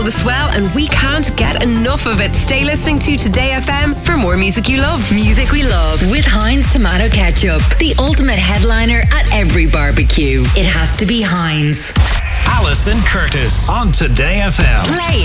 The swell, and we can't get enough of it. Stay listening to Today FM for more music you love. Music we love with Heinz Tomato Ketchup. The ultimate headliner at every barbecue. It has to be Heinz. Alison Curtis on Today FM. Play